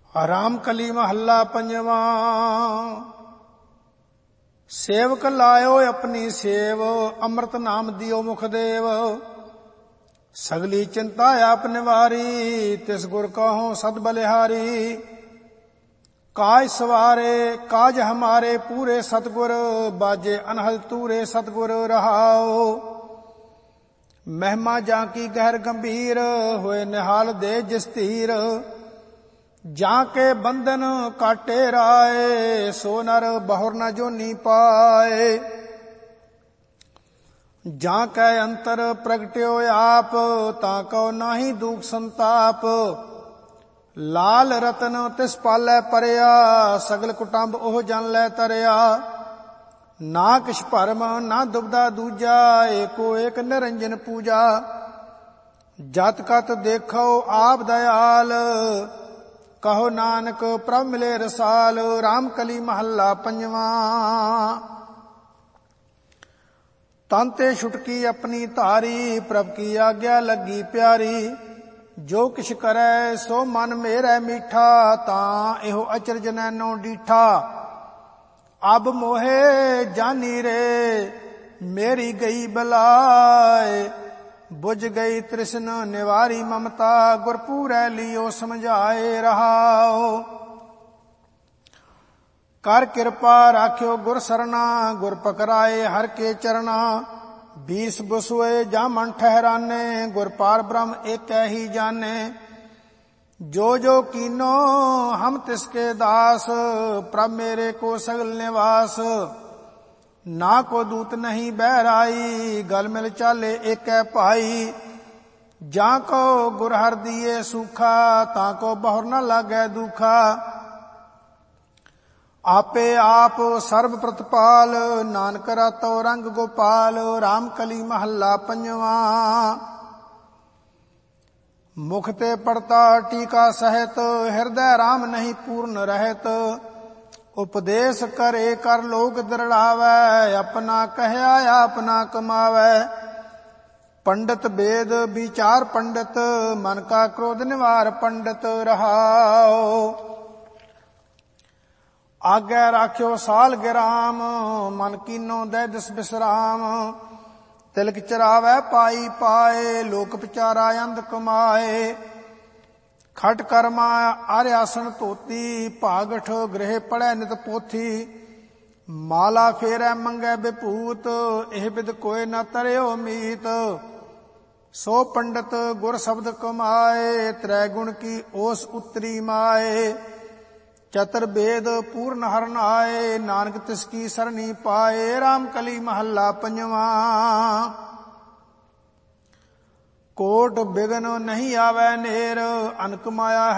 ਰਾਮ ਕਲੀ ਮਹੱਲਾ ਪੰਜਵਾਂ। ਸੇਵਕ ਲਾਇਓ ਆਪਣੀ ਸੇਵ, ਅੰਮ੍ਰਿਤ ਨਾਮ ਦਿਓ ਮੁਖ ਦੇਵ। ਸਗਲੀ ਚਿੰਤਾ ਆਪ ਨਿਵਾਰੀ, ਤਿਸ ਗੁਰ ਕਹੋ ਸਦ ਬਲਿਹਾਰੀ। ਕਾਜ ਸਵਾਰੇ ਕਾਜ ਹਮਾਰੇ ਪੂਰੇ ਸਤਗੁਰ, ਬਾਜੇ ਅਨਹਦ ਤੂਰੇ ਸਤਗੁਰ ਰਹਾਓ। ਮਹਿਮਾ ਜਾਂ ਕੀ ਗਹਿਰ ਗੰਭੀਰ, ਹੋਏ ਨਿਹਾਲ ਦੇ ਜਿਸ ਧੀਰ। ਜਾਂ ਕੇ ਬੰਧਨ ਕਾਟੇ ਰਾਏ, ਸੋ ਨਰ ਬਹੁਰ ਨ ਜੋਨੀ ਪਾਏ। ਜਾਂ ਕੈ ਅੰਤਰ ਪ੍ਰਗਟਿਓ ਆਪ, ਤਾਂ ਕਉ ਨਾਹੀ ਦੁਖ ਸੰਤਾਪ। ਲਾਲ ਰਤਨ ਤਿਸ ਪਾਲੈ ਪਰਿਆ, ਸਗਲ ਕੁਟੰਬ ਉਹ ਜਨ ਲੈ ਤਰਿਆ। ਨਾ ਕਿਛ ਭਰਮ ਨਾ ਦੁਬਦਾ ਦੂਜਾ, ਏਕੋ ਏਕ ਨਿਰੰਜਨ ਪੂਜਾ। ਜਤ ਕਤ ਦੇਖੋ ਆਪ ਦਇਆਲ, ਕਹੋ ਨਾਨਕ ਪ੍ਰਭ ਮਿਲੇ ਰਸਾਲ। ਰਾਮ ਕਲੀ ਮਹੱਲਾ ਪੰਜਵਾਂ। ਤਨ ਤੇ ਛੁਟਕੀ ਆਪਣੀ ਧਾਰੀ, ਪ੍ਰਭ ਕੀ ਆਗਿਆ ਲੱਗੀ ਪਿਆਰੀ। ਜੋ ਕਿਛ ਕਰੈ ਸੋ ਮਨ ਮੇਰਾ ਮੀਠਾ, ਤਾਂ ਇਹੋ ਅਚਰਜ ਨੈਨੋ ਡੀਠਾ। ਅਬ ਮੋਹੇ ਜਾਨੀ ਰੇ, ਮੇਰੀ ਗਈ ਬਲਾਏ। ਬੁਝ ਗਈ ਤ੍ਰਿਸ਼ਨ ਨਿਵਾਰੀ ਮਮਤਾ, ਗੁਰਪੂਰੈ ਲਿਓ ਸਮਝਾਏ ਰਹਾਓ। ਕਰ ਕਿਰਪਾ ਰਾਖਿਓ ਗੁਰ ਸਰਨਾ, ਗੁਰ ਪਕਰਾਏ ਹਰ ਕੇ ਚਰਨਾ। ਬੀਸ ਬਸੋਏ ਜਾਂ ਮਨ ਠਹਿਰਾਨੇ, ਗੁਰ ਪਾਰ ਬ੍ਰਹਮ ਏਕੈ ਹੀ ਜਾਣੇ। ਜੋ ਜੋ ਕੀਨੋ ਹਮ ਤਿਸਕੇ ਦਾਸ, ਪ੍ਰਭ ਮੇਰੇ ਕੋ ਸਗਲ ਨਿਵਾਸ। ਨਾ ਕੋ ਦੂਤ ਨਹੀਂ ਬਹਿਰਾਈ, ਗਲ ਮਿਲ ਚਾਲੇ ਏਕੈ ਭਾਈ। ਜਾਂ ਕੋ ਗੁਰ ਹਰਿ ਦੀਏ ਸੂਖਾ, ਤਾਂ ਕੋ ਬਹੁਰ ਨ ਲਾਗੈ ਦੁਖਾ। ਆਪੇ ਆਪ ਸਰਬ ਪ੍ਰਤਪਾਲ, ਨਾਨਕ ਰਾਤੋ ਰੰਗ ਗੋਪਾਲ। ਰਾਮ ਕਲੀ ਮਹੱਲਾ ਪੰਜਵਾਂ। ਮੁਖ ਤੇ ਪੜਤਾ ਟੀਕਾ ਸਹਿਤ, ਹਿਰਦੈ ਰਾਮ ਨਹੀਂ ਪੂਰਨ ਰਹਿਤ। ਉਪਦੇਸ਼ ਕਰੇ ਕਰ ਲੋਕ ਦਰੜਾਵੈ, ਆਪਣਾ ਕਹਿਆ ਆਪਣਾ ਕਮਾਵੈ। ਪੰਡਤ ਵੇਦ ਵਿਚਾਰ ਪੰਡਤ, ਮਨ ਕਾ ਕ੍ਰੋਧ ਨਿਵਾਰ ਪੰਡਤ ਰਹਾਓ। ਆਗੈ ਰਾਖਿਓ ਸਾਲ ਗਿਰਾਮ, ਮਨ ਕੀਨੋ ਦੈ ਦਿਸ ਬਿਸਰਾਮ। ਤਿਲਕ ਚਰਾਵੈ ਪਾਈ ਪਾਏ, ਲੋਕ ਵਿਚਾਰਾ ਅੰਧ ਕਮਾਏ। ਖਟ ਕਰਮਾ ਆਰਿਆਸਣ ਧੋਤੀ, ਭਾਗਠ ਗ੍ਰਹਿ ਪੜੈ ਨਿਤ ਪੋਥੀ। ਮਾਲਾ ਫੇਰੈ ਮੰਗੈ ਵਿਭੂਤ, ਇਹ ਬਿਦ ਕੋਇ ਨ ਤਰਿਓ ਮੀਤ। ਸੋ ਪੰਡਤ ਗੁਰ ਸ਼ਬਦ ਕਮਾਏ, ਤ੍ਰੈ ਗੁਣ ਕੀ ਓਸ ਉਤਰੀ ਮਾਏ। ਚਤੁਰ ਵੇਦ ਪੂਰਨ ਹਰਿ ਨਾਏ, ਨਾਨਕ ਤਿਸ ਕੀ ਸਰਣੀ ਪਾਏ। ਰਾਮ ਕਲੀ ਮਹੱਲਾ ਪੰਜਵਾਂ। ਕੋਟ ਬਿਗਨ ਨਹੀਂ ਆਵੈ ਨੇਰ, ਅਨਕ ਮਾਇਆ